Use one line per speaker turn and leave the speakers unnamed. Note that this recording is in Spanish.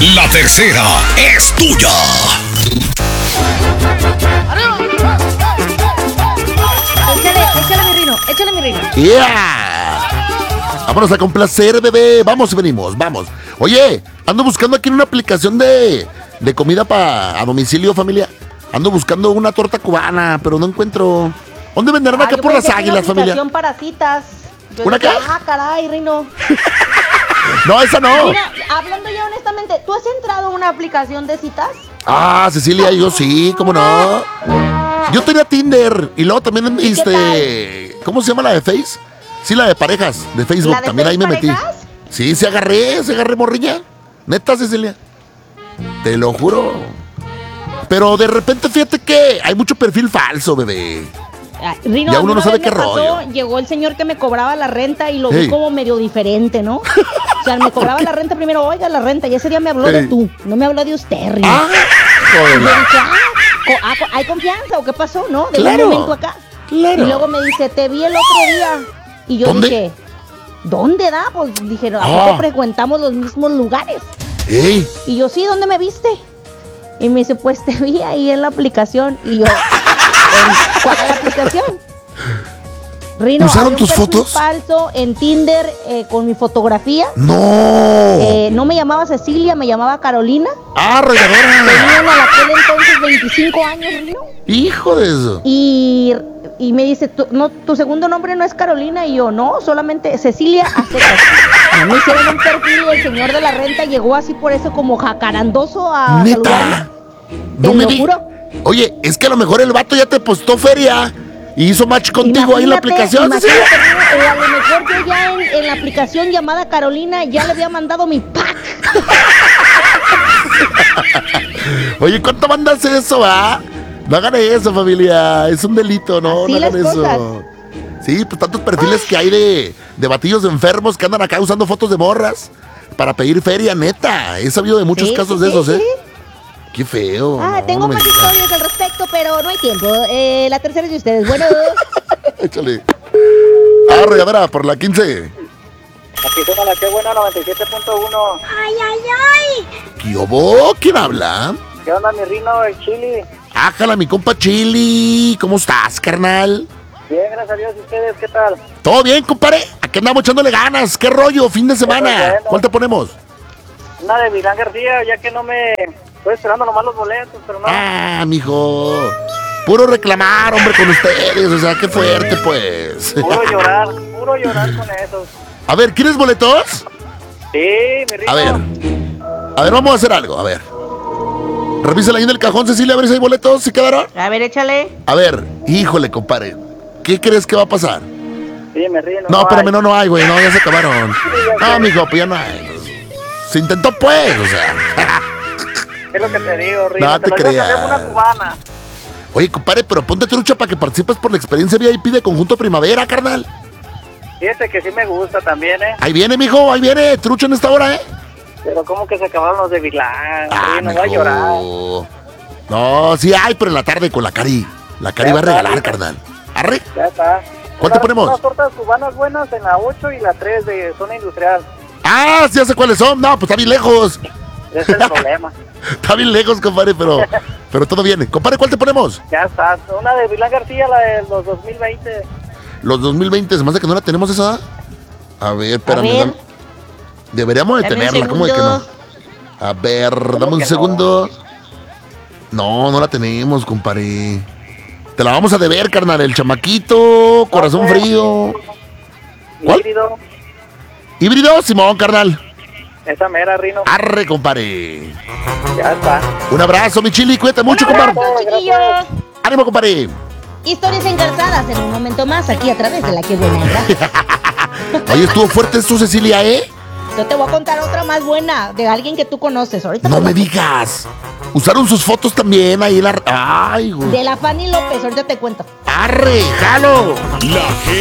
La tercera es tuya.
Échale mi rino, échale mi rino.
¡Yeah! Vámonos a complacer, bebé. Vamos y venimos, vamos. Oye, ando buscando aquí en una aplicación de comida a domicilio, familia. Ando buscando una torta cubana, pero no encuentro. ¿Dónde venderán acá por las Águilas, familia?
Una para citas.
¿Una qué?
Caray, Rino.
No, esa no.
Mira, hablando ya honestamente, ¿tú has entrado a una aplicación de citas?
Ah, Cecilia, yo sí, ¿cómo no? Yo tenía Tinder y luego también, ¿cómo se llama la de Face? Sí, la de parejas, de Facebook,
¿La de
también ahí me metí.
parejas?
Sí, se agarré morrilla. Neta, Cecilia. Te lo juro. Pero de repente, fíjate que hay mucho perfil falso, bebé.
Rino,
ya uno no sabe qué
pasó,
rollo.
llegó el señor que me cobraba la renta y lo vi como medio diferente, ¿no? O sea, me cobraba la renta primero, oiga, la renta, y ese día me habló de tú, no me habló de usted, Rino. Y yo dije, ¿hay confianza o qué pasó, no? De un momento acá.
Claro.
Y luego me dice, te vi el otro día. Y yo dije, ¿dónde da? Pues dije, ¿a poco frecuentamos los mismos lugares? Y yo, sí, ¿dónde me viste? Y me dice, pues te vi ahí en la aplicación. Y yo, ¿cuál es la aplicación? Rino,
¿usaron tus fotos?
Falso en Tinder con mi fotografía.
No.
No me llamaba Cecilia, me llamaba Carolina.
Ah, regadera.
Tenían a aquel entonces 25 años, Rino.
Hijo de eso.
Y me dice, tu segundo nombre no es Carolina. Y yo, no, solamente Cecilia a secas. Me hicieron un perfil, el señor de la renta llegó así por eso como jacarandoso a
¿neta?
No me juro.
Oye, es que a lo mejor el vato ya te postó feria y hizo match contigo ahí en la aplicación. ¿Sí?
O a lo mejor yo ya en la aplicación llamada Carolina ya le había mandado mi pack.
Oye, ¿cuánto manda a hacer eso, va? No hagan eso, familia. Es un delito, ¿no?
Así
no hagan
las
eso.
cosas.
Sí, pues tantos perfiles que hay de batillos enfermos que andan acá usando fotos de morras para pedir feria, neta. He sabido de muchos casos de esos, ¿eh? Qué feo.
Tengo más historias al respecto, pero no hay tiempo. La tercera es de ustedes. Bueno.
Échale. Regadera, por la 15.
Aquí suena la que buena 97.1.
¡Ay, ay, ay!
¿Qué hubo? ¿Quién habla?
¿Qué onda, mi Rino, el Chili?
Ájala, mi compa Chili. ¿Cómo estás, carnal?
Bien, gracias a Dios. ¿Y ustedes qué tal?
¿Todo bien, compadre? Aquí andamos echándole ganas. ¿Qué rollo? Fin de semana.
Bueno.
¿Cuál te ponemos?
Una de Milán García, ya que no me... Estoy esperando nomás los boletos, pero no.
Mijo. Puro reclamar, hombre, con ustedes. O sea, qué fuerte, pues.
Puro llorar con eso.
A ver, ¿quieres boletos?
Sí, mi Rino.
A ver, vamos a hacer algo, a ver. Revísala ahí en el cajón, Cecilia, a ver si hay boletos, ¿se quedaron?
A ver, échale.
A ver, híjole, compadre. ¿Qué crees que va a pasar?
Sí, mi Rino.
No, espérame, no hay, güey, no, ya se acabaron. No, mijo, pues ya no hay. Se intentó, pues, o sea.
Es lo que te digo, Rino.
No te creas.
Una cubana.
Oye, compadre, pero ponte trucha para que participes por la experiencia VIP de Conjunto Primavera, carnal.
Fíjate que sí me gusta también, ¿eh?
Ahí viene, mijo, ahí viene, trucha en esta hora, ¿eh?
Pero ¿cómo que se acabaron los de Vilán? No va a llorar.
No, sí hay, pero en la tarde con la Cari. La Cari va a regalar, carnal. ¿Arre?
Ya está.
¿Cuál te ponemos?
Unas tortas cubanas buenas en la 8 y la 3 de zona industrial.
Ah, sí, ya sé cuáles son. No, pues está bien lejos.
Ese es el problema.
Está bien lejos, compadre, pero todo viene. Compadre, ¿cuál te ponemos?
Ya está. Una de Vilán García, la de los 2020.
Los 2020, se me hace que no la tenemos esa. A ver, espérame. Deberíamos de tenerla, ¿cómo de que no? A ver, dame un segundo. No, no la tenemos, compadre. Te la vamos a deber, carnal. El chamaquito, corazón frío. ¿Cuál?
Híbrido.
Híbrido, Simón, carnal.
Esa mera, Rino.
Arre, compadre.
Ya está.
Un abrazo, mi Chili. Cuídate mucho, compadre.
Chiquillos.
Ánimo, compadre.
Historias engarzadas en un momento más aquí a través de la que buena.
Oye, estuvo fuerte esto, Cecilia, ¿eh?
Yo te voy a contar otra más buena de alguien que tú conoces. Ahorita
No me digas. Usaron sus fotos también ahí. Ay, güey.
De la Fanny López, ahorita te cuento.
Arre, jalo.
La